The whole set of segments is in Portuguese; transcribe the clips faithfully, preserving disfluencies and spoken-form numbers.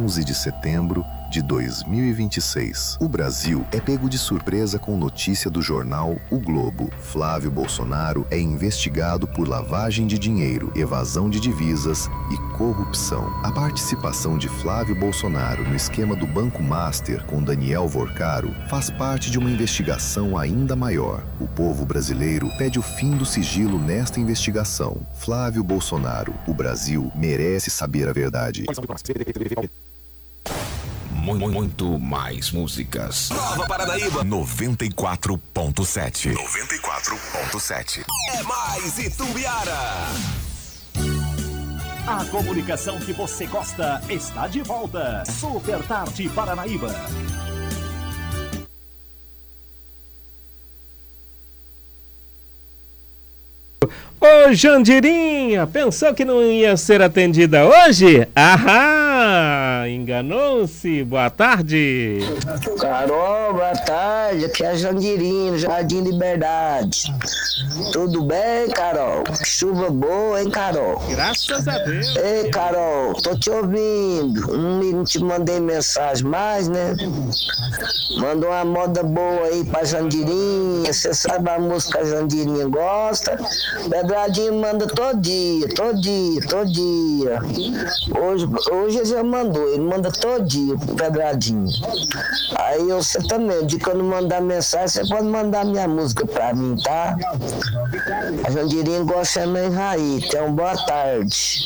onze de setembro de dois mil e vinte e seis. O Brasil é pego de surpresa com notícia do jornal O Globo. Flávio Bolsonaro é investigado por lavagem de dinheiro, evasão de divisas e corrupção. A participação de Flávio Bolsonaro no esquema do Banco Master com Daniel Vorcaro faz parte de uma investigação ainda maior. O povo brasileiro pede o fim do sigilo nesta investigação. Flávio Bolsonaro, o Brasil merece saber a verdade. Muito mais músicas. Nova Paranaíba noventa e quatro ponto sete. noventa e quatro ponto sete. É mais Itumbiara. A comunicação que você gosta está de volta. Super Tarde Paranaíba. Ô Jandirinha, pensou que não ia ser atendida hoje? Ahá, enganou-se. Boa tarde. Carol, boa tarde. Aqui é a Jandirinha, Jardim Liberdade. Tudo bem, Carol? Chuva boa, hein, Carol? Graças a Deus. Ei, Carol, tô te ouvindo. Não te mandei mensagem mais, né? Manda uma moda boa aí pra Jandirinha. Você sabe a música que a Jandirinha gosta. Pedradinho manda todo dia, todo dia, todo dia. Hoje, hoje ele já mandou, ele manda todo dia pro Pedradinho. Aí você também, de quando mandar mensagem, você pode mandar minha música pra mim, tá? A Jandirinha gosta de Raí. Então, boa tarde.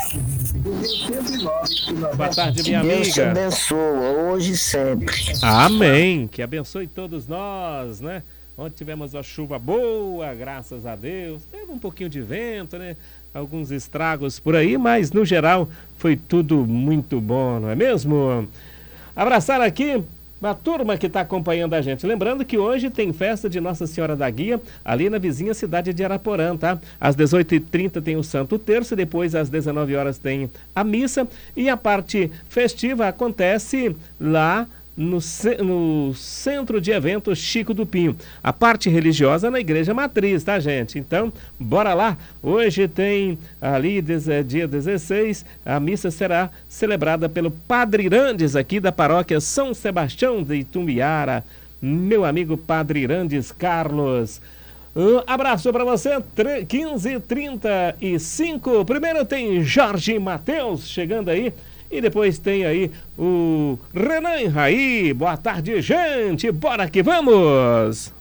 Boa tarde, minha Deus amiga. Deus te abençoa, hoje e sempre. Amém. Que abençoe todos nós, né? Ontem tivemos uma chuva boa, graças a Deus. Teve um pouquinho de vento, né? Alguns estragos por aí, mas no geral foi tudo muito bom, não é mesmo? Abraçar aqui a turma que está acompanhando a gente. Lembrando que hoje tem festa de Nossa Senhora da Guia, ali na vizinha cidade de Araporã, tá? Às dezoito e trinta tem o Santo Terço, depois às dezenove horas tem a missa e a parte festiva acontece lá No, no Centro de Eventos Chico do Pinho. A parte religiosa na Igreja Matriz, tá, gente? Então, bora lá. Hoje tem ali, dia dezesseis, a missa será celebrada pelo Padre Irandes, aqui da paróquia São Sebastião de Itumbiara. Meu amigo Padre Irandes Carlos. Um abraço para você, quinze e trinta e cinco. Primeiro tem Jorge Matheus chegando aí. E depois tem aí o Renan Raí. Boa tarde, gente. Bora que vamos!